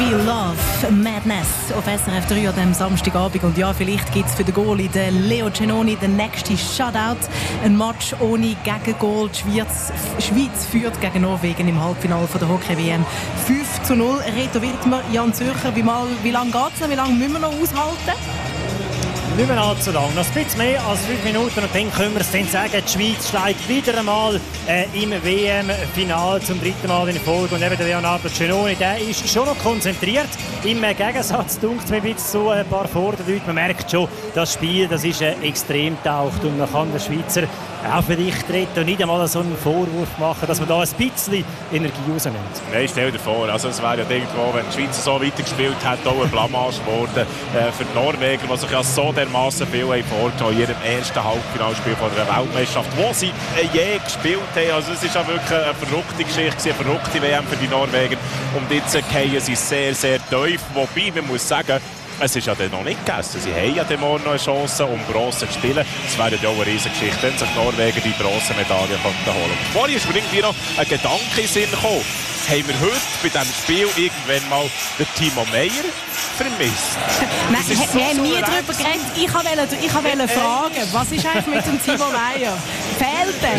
Feel Love, Madness auf SRF 3 an diesem Samstagabend. Und ja, vielleicht gibt es für den Goalie, den Leo Giannoni, den nächsten Shutout. Ein Match ohne Gegengol. Die Schweiz führt gegen Norwegen im Halbfinale der Hockey-WM 5-0. Reto Wirtmer, Jan Zürcher, wie lange geht es noch? Wie lange müssen wir noch aushalten? Nicht mehr allzu lang. Noch ein bisschen mehr als 5 Minuten und dann können wir es dann sagen, die Schweiz schlägt wieder einmal im WM-Final zum 3. Mal in Folge. Und eben der Leonardo Giannoni, der ist schon noch konzentriert. Im Gegensatz dunkt mir ein bisschen zu ein paar Vorderleute. Man merkt schon, das Spiel das ist extrem taucht und man kann den Schweizer auch vielleicht retten und nicht einmal so einen Vorwurf machen, dass man da ein bisschen Energie rausnimmt. Nein, stell dir vor, also es wäre ja irgendwo, wenn die Schweiz so weitergespielt hätte, auch ein Blamage geworden für die Norweger, die sich ja so dermassen viel vorgetan in ihrem ersten Halbfinalspiel von der Weltmeisterschaft, wo sie je gespielt haben. Also es ist ja wirklich eine verrückte Geschichte, eine verrückte WM für die Norweger. Und jetzt fallen sie sehr, sehr tief. Wobei, man muss sagen, es ist ja dann noch nicht gegessen. Sie haben ja dann morgen noch eine Chance, um Bronze zu spielen. Es wäre ja auch eine riesige Geschichte, wenn sich die Norweger die Bronzemedaille holen könnten. Vorhin ist mir irgendwie noch ein Gedanke in den Sinn gekommen. Jetzt haben wir heute bei diesem Spiel irgendwann mal den Timo Meyer vermisst. Nein, wir haben nie darüber geredet. Ich wollte fragen, was ist eigentlich mit dem Timo Meyer? Fehlt er?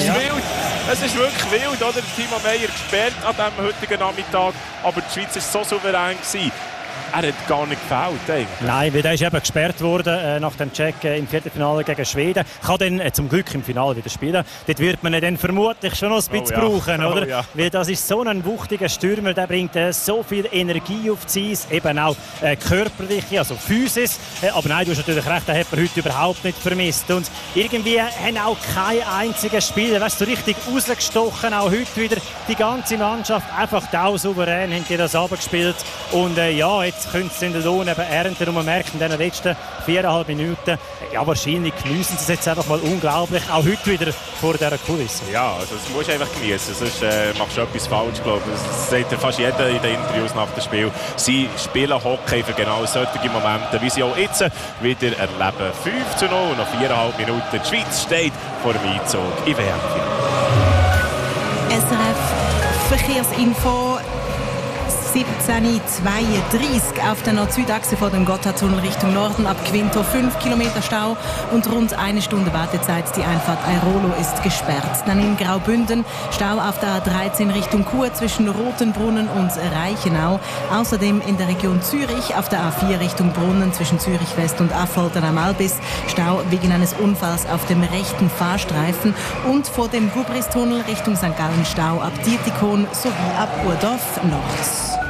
Es ist wirklich wild, oder? Timo Meyer gesperrt an diesem heutigen Nachmittag, aber die Schweiz war so souverän gewesen. Er hat gar nicht gefällt, eigentlich. Nein, weil er ist eben gesperrt worden nach dem Check im Viertelfinale gegen Schweden. Kann dann zum Glück im Finale wieder spielen. Dort wird man ihn dann vermutlich schon noch ein bisschen brauchen, oder? Ja. Weil das ist so ein wuchtiger Stürmer, der bringt so viel Energie auf die Eis, eben auch körperliche, also Physis. Aber nein, du hast natürlich recht, den hat man heute überhaupt nicht vermisst. Und irgendwie haben auch keine einzigen Spieler, weißt du, so richtig rausgestochen, auch heute wieder die ganze Mannschaft einfach da souverän haben die das runtergespielt. Und ja, jetzt können sie den Lohn eben ernten und man merkt in den letzten 4,5 Minuten, ja, wahrscheinlich geniessen sie es jetzt einfach mal unglaublich, auch heute wieder vor dieser Kulisse. Ja, also das musst du einfach genießen, sonst machst du etwas falsch, glaube ich. Das sagt ja fast jeder in den Interviews nach dem Spiel. Sie spielen Hockey für genau solche Momente, wie sie auch jetzt wieder erleben. 5-0, nach 4,5 Minuten. Die Schweiz steht vor dem Einzug im WM-Finale. SRF Verkehrsinfo 17:32 auf der Nord-Süd-Achse vor dem Gotthardtunnel Richtung Norden ab Quinto 5 Kilometer Stau und rund 1 Stunde Wartezeit. Die Einfahrt Airolo ist gesperrt. Dann in Graubünden Stau auf der A13 Richtung Chur zwischen Rotenbrunnen und Reichenau. Außerdem in der Region Zürich auf der A4 Richtung Brunnen zwischen Zürich West und Affoltern am Albis. Stau wegen eines Unfalls auf dem rechten Fahrstreifen und vor dem Gubristunnel Richtung St. Gallen Stau ab Dietikon sowie ab Urdorf Nord.